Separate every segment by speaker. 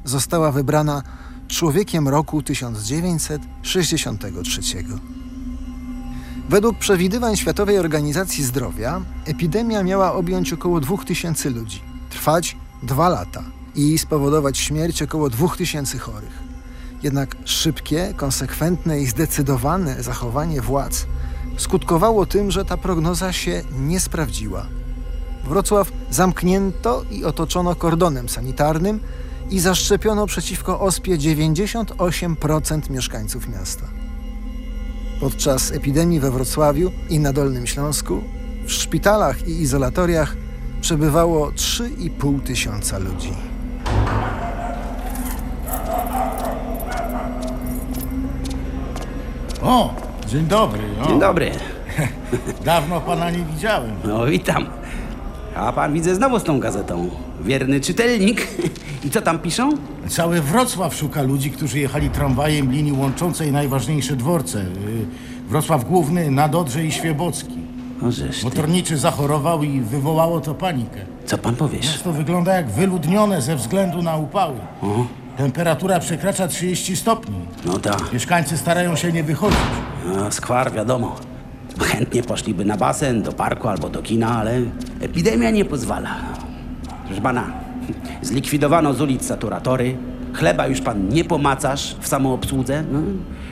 Speaker 1: została wybrana człowiekiem roku 1963. Według przewidywań Światowej Organizacji Zdrowia epidemia miała objąć około 2000 ludzi, trwać 2 lata i spowodować śmierć około 2000 chorych. Jednak szybkie, konsekwentne i zdecydowane zachowanie władz skutkowało tym, że ta prognoza się nie sprawdziła. Wrocław zamknięto i otoczono kordonem sanitarnym i zaszczepiono przeciwko ospie 98% mieszkańców miasta. Podczas epidemii we Wrocławiu i na Dolnym Śląsku w szpitalach i izolatoriach przebywało 3500 ludzi.
Speaker 2: O, dzień dobry. O.
Speaker 3: Dzień dobry.
Speaker 2: Dawno pana nie widziałem.
Speaker 3: No witam. A pan widzę znowu z tą gazetą. Wierny czytelnik. I co tam piszą?
Speaker 2: Cały Wrocław szuka ludzi, którzy jechali tramwajem linii łączącej najważniejsze dworce. Wrocław Główny, Nadodrze i Świebocki.
Speaker 3: O żeż ty.
Speaker 2: Motorniczy zachorował i wywołało to panikę.
Speaker 3: Co pan powiesz?
Speaker 2: Miasto wygląda jak wyludnione ze względu na upały.
Speaker 3: O,
Speaker 2: Temperatura przekracza 30 stopni.
Speaker 3: no tak.
Speaker 2: Mieszkańcy starają się nie wychodzić.
Speaker 3: No, skwar, wiadomo. Chętnie poszliby na basen, do parku albo do kina, ale epidemia nie pozwala. Proszę pana, zlikwidowano z ulic saturatory, chleba już pan nie pomacasz w samoobsłudze. No.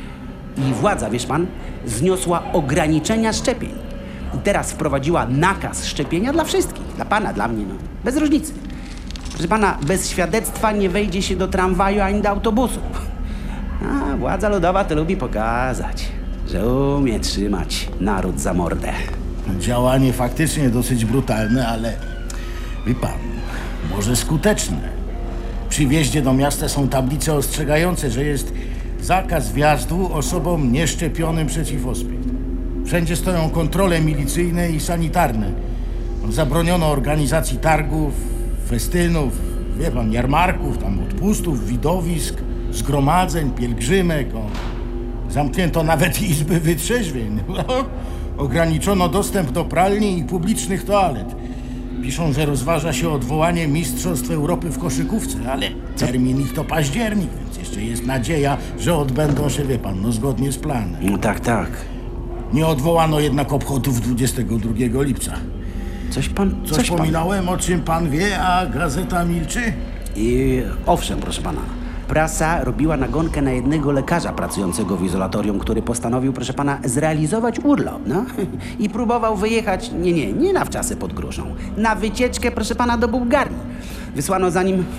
Speaker 3: I władza, wiesz pan, zniosła ograniczenia szczepień. I teraz wprowadziła nakaz szczepienia dla wszystkich. Dla pana, dla mnie, no. Bez różnicy. Proszę pana, bez świadectwa nie wejdzie się do tramwaju ani do autobusu. A władza ludowa to lubi pokazać, że umie trzymać naród za mordę.
Speaker 2: Działanie faktycznie dosyć brutalne, ale wie pan, może skuteczne. Przy wjeździe do miasta są tablice ostrzegające, że jest zakaz wjazdu osobom nieszczepionym przeciw ospie. Wszędzie stoją kontrole milicyjne i sanitarne. Zabroniono organizacji targów, festynów, wie pan, jarmarków, tam odpustów, widowisk, zgromadzeń, pielgrzymek. Zamknięto nawet izby wytrzeźwień. Ograniczono dostęp do pralni i publicznych toalet. Piszą, że rozważa się odwołanie Mistrzostw Europy w koszykówce, ale termin ich to październik, więc jeszcze jest nadzieja, że odbędą się, wie pan, no zgodnie z planem.
Speaker 3: No tak, tak.
Speaker 2: Nie odwołano jednak obchodów 22 lipca.
Speaker 3: Coś pan...
Speaker 2: Coś pominąłem, o czym pan wie, a gazeta milczy?
Speaker 3: I owszem, proszę pana. Prasa robiła nagonkę na jednego lekarza pracującego w izolatorium, który postanowił, proszę pana, zrealizować urlop, no. I próbował wyjechać, nie na wczasy pod Gruszą, na wycieczkę, proszę pana, do Bułgarii. Wysłano za nim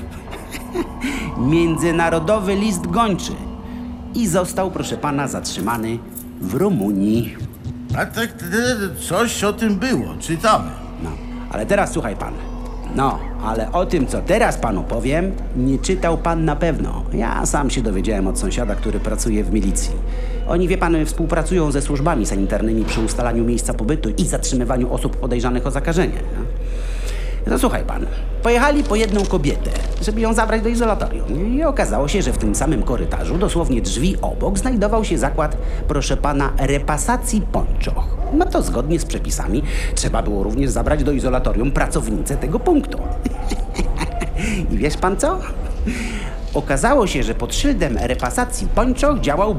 Speaker 3: międzynarodowy list gończy i został, proszę pana, zatrzymany w Rumunii.
Speaker 2: A tak, coś o tym było, czytałem.
Speaker 3: No, ale teraz słuchaj pan. No, ale o tym, co teraz panu powiem, nie czytał pan na pewno. Ja sam się dowiedziałem od sąsiada, który pracuje w milicji. Oni, wie pan, współpracują ze służbami sanitarnymi przy ustalaniu miejsca pobytu i zatrzymywaniu osób podejrzanych o zakażenie. No słuchaj pan, pojechali po jedną kobietę, żeby ją zabrać do izolatorium. I okazało się, że w tym samym korytarzu, dosłownie drzwi obok, znajdował się zakład, proszę pana, repasacji pończoch. No to zgodnie z przepisami trzeba było również zabrać do izolatorium pracownicę tego punktu. I wiesz pan co? Okazało się, że pod szyldem repasacji pończoch działał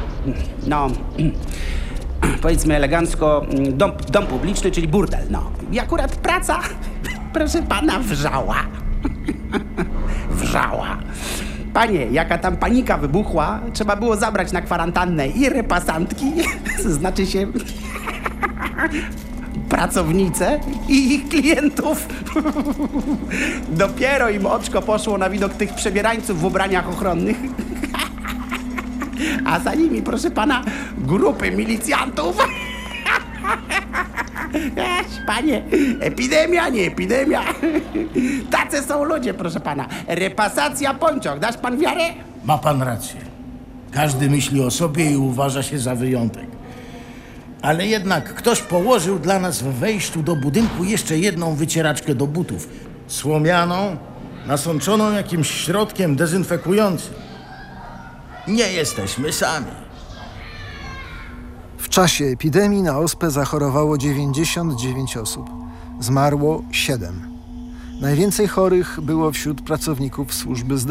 Speaker 3: powiedzmy elegancko, dom publiczny, czyli burdel, no. I akurat praca, proszę pana, wrzała. Wrzała. Panie, jaka tam panika wybuchła, trzeba było zabrać na kwarantannę i repasantki, znaczy się pracownice i ich klientów. Dopiero im oczko poszło na widok tych przebierańców w ubraniach ochronnych. A za nimi, proszę pana, grupy milicjantów. Panie, epidemia, nie epidemia. Tacy są ludzie, proszę pana. Repasacja pończoch, dasz pan wiarę?
Speaker 2: Ma pan rację. Każdy myśli o sobie i uważa się za wyjątek. Ale jednak ktoś położył dla nas w wejściu do budynku jeszcze jedną wycieraczkę do butów. Słomianą, nasączoną jakimś środkiem dezynfekującym. Nie jesteśmy sami.
Speaker 1: W czasie epidemii na ospę zachorowało 99 osób. Zmarło 7. Najwięcej chorych było wśród pracowników służby zdrowia.